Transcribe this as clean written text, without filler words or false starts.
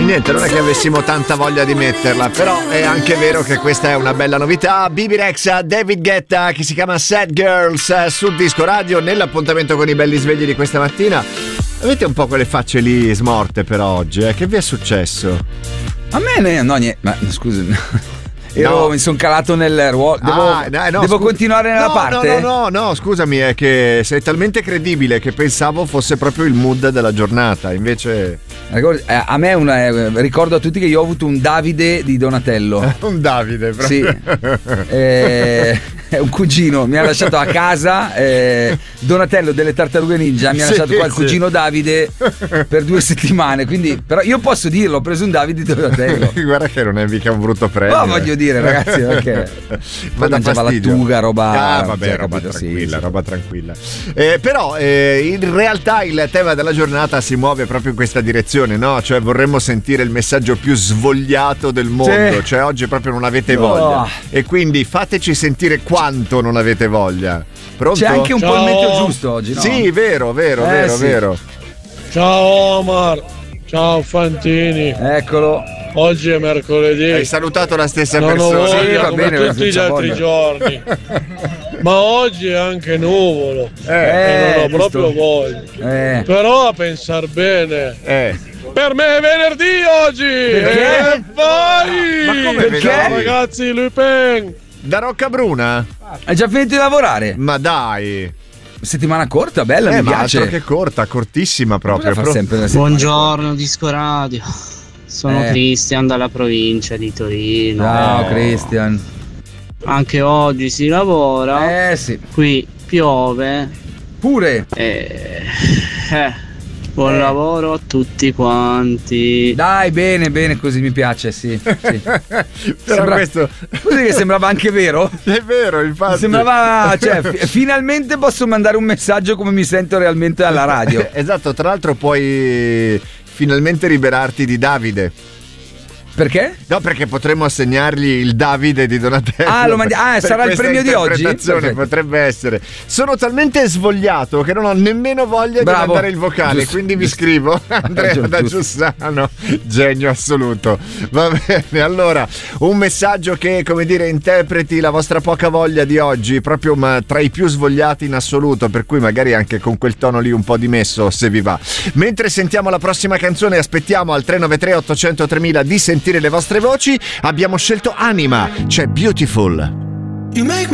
niente, non è che avessimo tanta voglia di metterla, però è anche vero che questa è una bella novità. Bibi Rexha, David Guetta, che si chiama Sad Girls, sul Disco Radio, nell'appuntamento con i belli svegli di questa mattina. Avete un po' quelle facce lì smorte per oggi, che vi è successo? A me no, niente, ma scusa. Mi sono calato nel ruolo. Devo continuare nella parte? No, scusami, è che sei talmente credibile che pensavo fosse proprio il mood della giornata. Invece. A me ricordo a tutti che io ho avuto un Davide di Donatello. Un Davide, proprio. Sì. Un cugino mi ha lasciato a casa. Donatello delle Tartarughe Ninja mi ha lasciato qua il cugino Davide per 2 settimane. Quindi, però io posso dirlo, ho preso un Davide di Donatello. Guarda che non è mica un brutto premio. No, voglio dire, ragazzi, perché ma mangiava lattuga, roba. Vabbè, roba tranquilla, roba tranquilla. Però in realtà il tema della giornata si muove proprio in questa direzione, no? Cioè vorremmo sentire il messaggio più svogliato del mondo. Cioè oggi proprio non avete voglia. E quindi fateci sentire quanto non avete voglia. Pronto? C'è anche un po' il meteo giusto oggi, no? Sì, vero. Ciao Omar, ciao Fantini. Eccolo. Oggi è mercoledì. Hai salutato la stessa non persona. Ho voglia, va come bene, tutti gli altri giorni. Ma oggi è anche nuvolo. E non ho proprio voglia. Però a pensar bene. Per me è venerdì oggi. Perché? Vai! Ma come perché? venerdì? Ragazzi, Lupin. Da Roccabruna? Hai già finito di lavorare? Ma dai. Settimana corta, bella, mi piace. Altro che corta, cortissima proprio. Buongiorno Disco Radio. Sono Christian dalla provincia di Torino. Ciao Christian. Anche oggi si lavora. Sì. Qui piove. Pure. Buon lavoro a tutti quanti. Dai, bene, così mi piace, sì. Però questo così che sembrava anche vero. È vero, infatti. Sembrava, finalmente posso mandare un messaggio come mi sento realmente alla radio. Esatto, tra l'altro puoi finalmente liberarti di Davide. Perché? No, perché potremmo assegnargli il Davide di Donatello. Sarà il premio di oggi? Potrebbe essere. Sono talmente svogliato che non ho nemmeno voglia di mandare il vocale, quindi vi scrivo Andrea da Giussano, genio assoluto. Va bene, allora un messaggio che, come dire, interpreti la vostra poca voglia di oggi, proprio tra i più svogliati in assoluto, per cui magari anche con quel tono lì un po' dimesso, se vi va. Mentre sentiamo la prossima canzone, aspettiamo al 393 800 3000 di sentire le vostre voci. Abbiamo scelto Anima, c'è Beautiful. You make